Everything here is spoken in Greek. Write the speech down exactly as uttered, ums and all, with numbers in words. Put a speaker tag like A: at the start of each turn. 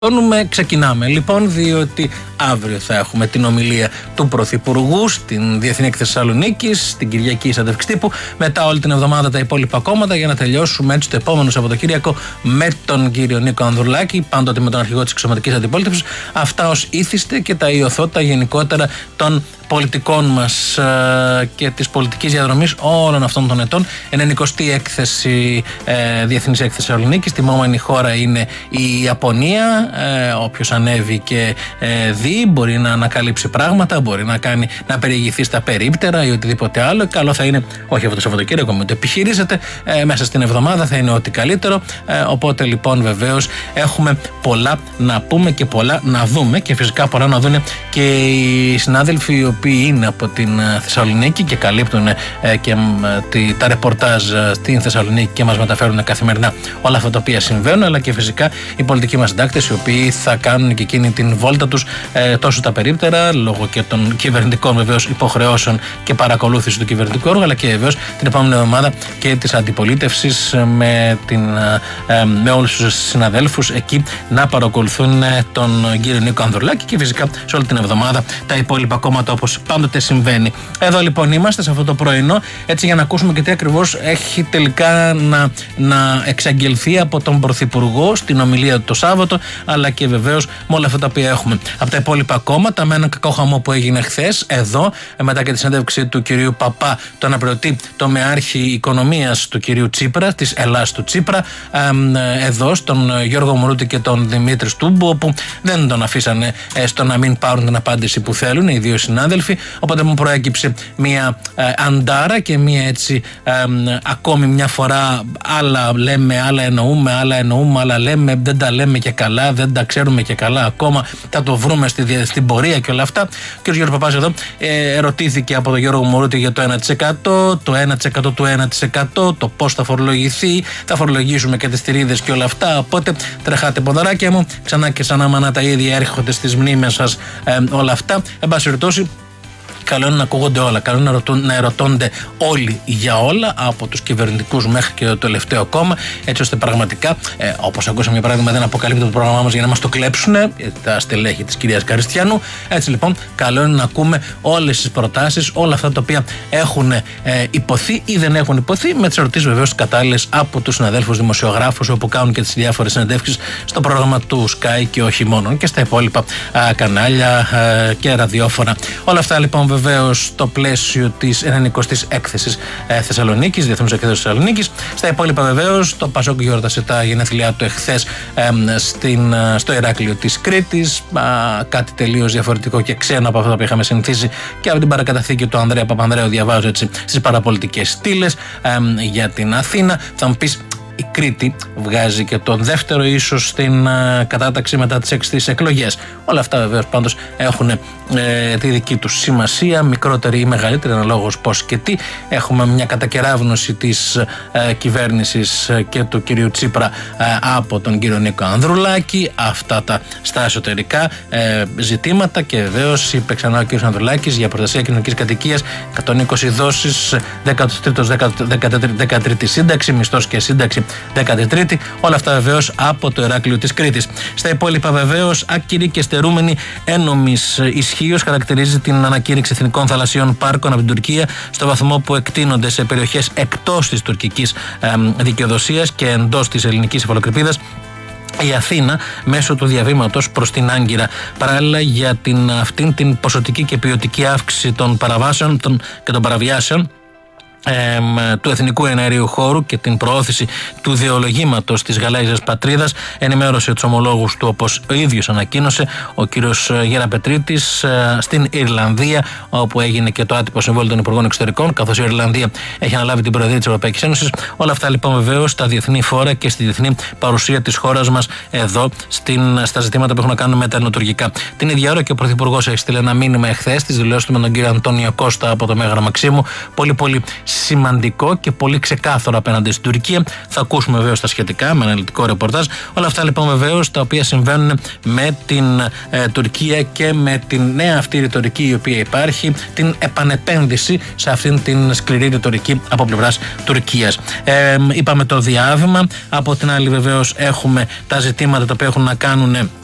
A: Ξεκινάμε λοιπόν, διότι αύριο θα έχουμε την ομιλία του Πρωθυπουργού στην Διεθνή Έκθεση Θεσσαλονίκης, την Κυριακή συνέντευξη τύπου. Μετά όλη την εβδομάδα τα υπόλοιπα κόμματα, για να τελειώσουμε έτσι το επόμενο Σαββατοκύριακο με τον κύριο Νίκο Ανδρουλάκη, πάντοτε με τον αρχηγό της εξωματικής αντιπολίτευσης. Αυτά ως ήθιστε και τα ιωθώτα γενικότερα των πολιτικών μας ε, και της πολιτικής διαδρομής όλων αυτών των ετών. ενενηκοστή έκθεση, ε, Διεθνής Έκθεση Θεσσαλονίκης. Τιμόμενη χώρα είναι η Ιαπωνία. Ε, όποιος ανέβει και ε, δει μπορεί να ανακαλύψει πράγματα, μπορεί να, κάνει, να περιηγηθεί στα περίπτερα ή οτιδήποτε άλλο. Καλό θα είναι, όχι αυτό το Σαββατοκύριακο, μην το επιχειρήσετε, ε, μέσα στην εβδομάδα θα είναι ό,τι καλύτερο. Ε, οπότε λοιπόν βεβαίως έχουμε πολλά να πούμε και πολλά να δούμε, και φυσικά πολλά να δουν και οι συνάδελφοι οι οποίοι είναι από την Θεσσαλονίκη και καλύπτουν ε, και ε, τα ρεπορτάζ στην Θεσσαλονίκη και μας μεταφέρουν καθημερινά όλα αυτά τα οποία συμβαίνουν, αλλά και φυσικά οι πολιτικοί μας συντάκτες, οι οποίοι θα κάνουν και εκείνη την βόλτα τους ε, τόσο τα περίπτερα, λόγω και των κυβερνητικών βεβαίως υποχρεώσεων και παρακολούθηση του κυβερνητικού όργου, αλλά και βεβαίως την επόμενη εβδομάδα και της αντιπολίτευσης με, την, ε, με όλους τους συναδέλφους εκεί να παρακολουθούν τον κύριο Νίκο Ανδρουλάκη, και φυσικά σε όλη την εβδομάδα τα υπόλοιπα κόμματα, όπως πάντοτε συμβαίνει. Εδώ λοιπόν είμαστε σε αυτό το πρωινό, έτσι για να ακούσουμε και τι ακριβώς έχει τελικά να, να εξαγγελθεί από τον Πρωθυπουργό στην ομιλία του το Σάββατο, αλλά και βεβαίως με όλα αυτά τα οποία έχουμε από τα υπόλοιπα κόμματα, με έναν κακό χαμό που έγινε χθες εδώ, μετά και τη συνέντευξη του κυρίου Παπά, τον αναπληρωτή τομεάρχη οικονομίας του κυρίου Τσίπρα, της Ελλάς του Τσίπρα, εδώ στον Γιώργο Μουρούτη και τον Δημήτρη Στούμπου, όπου δεν τον αφήσανε στο να μην πάρουν την απάντηση που θέλουν οι δύο συνάδελφοι. Οπότε μου προέκυψε μια ε, αντάρα και μια έτσι ε, ε, ακόμη μια φορά άλλα λέμε, άλλα εννοούμε, άλλα εννοούμε, άλλα λέμε, δεν τα λέμε και καλά, δεν τα ξέρουμε και καλά ακόμα, θα το βρούμε στη, στην πορεία και όλα αυτά. Ο κ. Γιώργος Παπάς εδώ ε, ερωτήθηκε από τον Γιώργο Μουρούτη για το ένα τοις εκατό, το ένα τοις εκατό του ένα τοις εκατό, το πώς θα φορολογηθεί, θα φορολογήσουμε και τις στηρίδες και όλα αυτά. Οπότε τρεχάτε ποδαράκια μου, ξανά και σαν άμα τα ίδια έρχονται στις μνήμες σας ε, όλα αυτά. Εν πάση περιπτώσει, καλό είναι να ακούγονται όλα, καλό είναι να, ρωτούν, να ερωτώνται όλοι για όλα, από τους κυβερνητικούς μέχρι και το τελευταίο κόμμα, έτσι ώστε πραγματικά, ε, όπως ακούσαμε για παράδειγμα, δεν αποκαλύπτει το πρόγραμμά μας για να μας το κλέψουν τα στελέχη της κυρίας Καριστιανού. Έτσι λοιπόν, καλό είναι να ακούμε όλες τις προτάσεις, όλα αυτά τα οποία έχουν ε, υποθεί ή δεν έχουν υποθεί, με τις ερωτήσεις βεβαίως κατάλληλες από τους συναδέλφους δημοσιογράφους, όπου κάνουν και τις διάφορες συνεντεύξεις στο πρόγραμμα του Sky και όχι μόνο, και στα υπόλοιπα α, κανάλια α, και ραδιόφωνα. Όλα αυτά λοιπόν βεβαίως στο πλαίσιο της ενενηκοστής έκθεσης ε, Θεσσαλονίκης, Διεθνούς Έκθεσης Θεσσαλονίκης. Στα υπόλοιπα βεβαίως το Πασόκ γιόρτασε τα γενέθλιά του εχθές ε, στην, ε, στο Ηράκλειο της Κρήτης. Α, κάτι τελείως διαφορετικό και ξένο από αυτό που είχαμε συνηθίσει και από την παρακαταθήκη του Ανδρέα Παπανδρέου, διαβάζω έτσι στις παραπολιτικές στήλες ε, για την Αθήνα. Θα μου πεις, η Κρήτη βγάζει και τον δεύτερο ίσως στην uh, κατάταξη μετά τις έξι εκλογές. Όλα αυτά βεβαίως πάντως έχουν ε, τη δική τους σημασία, μικρότερη ή μεγαλύτερη αναλόγως πώς και τι. Έχουμε μια κατακεράβνωση της ε, κυβέρνησης ε, και του κυρίου Τσίπρα ε, από τον κύριο Νίκο Ανδρουλάκη, αυτά τα στα εσωτερικά ε, ζητήματα, και βεβαίως είπε ξανά ο κύριος Ανδρουλάκης για προστασία κοινωνικής κατοικίας, εκατόν είκοσι δόσεις, δεκατρίτης σύνταξη, μισθός και σύνταξη δέκατη τρίτη, όλα αυτά βεβαίως από το Ηράκλειο της Κρήτης. Στα υπόλοιπα βεβαίως, άκυρη και στερούμενη ένομης ισχύως χαρακτηρίζει την ανακήρυξη εθνικών θαλασσιών πάρκων από την Τουρκία, στο βαθμό που εκτείνονται σε περιοχές εκτός της τουρκικής ε, δικαιοδοσίας και εντός της ελληνικής υφαλοκρηπίδας η Αθήνα, μέσω του διαβήματος προς την Άγκυρα. Παράλληλα, για την, αυτήν την ποσοτική και ποιοτική αύξηση των παραβάσεων των, και των παραβιάσεων Ε, του εθνικού εναερίου χώρου και την προώθηση του ιδεολογήματος της γαλάζιας πατρίδας, ενημέρωσε τους ομολόγους του, όπως ο ίδιος ανακοίνωσε ο κύριος Γεραπετρίτης, ε, στην Ιρλανδία, όπου έγινε και το άτυπο συμβόλαιο των Υπουργών Εξωτερικών, καθώς η Ιρλανδία έχει αναλάβει την προεδρία της Ευρωπαϊκής Ένωσης. Όλα αυτά λοιπόν βεβαίως στα διεθνή φόρα και στη διεθνή παρουσία της χώρας μας εδώ στην, στα ζητήματα που έχουν να κάνουν με τα ενωτουργικά. Την ίδια ώρα και ο Πρωθυπουργός έχει στείλει ένα μήνυμα εχθές στις δηλώσεις του με τον κύριο Αντώνιο Κώστα από το Μέγαρο Μαξίμου. Πολύ πολύ σημαντικό και πολύ ξεκάθαρο απέναντι στην Τουρκία. Θα ακούσουμε βεβαίως τα σχετικά με αναλυτικό ρεπορτάζ. Όλα αυτά λοιπόν βεβαίως τα οποία συμβαίνουν με την ε, Τουρκία και με την νέα αυτή ρητορική η οποία υπάρχει, την επανεπένδυση σε αυτήν την σκληρή ρητορική από πλευράς Τουρκίας. Ε, είπαμε το διάβημα. Από την άλλη βεβαίως έχουμε τα ζητήματα τα οποία έχουν να κάνουν